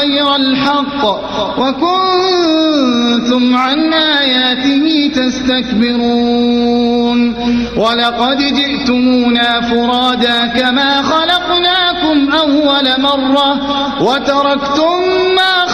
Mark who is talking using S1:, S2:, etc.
S1: غير الحق وكنتم عن آياته تستكبرون ولقد جئتمونا فرادا كما خلقناكم أول مرة وتركتم ما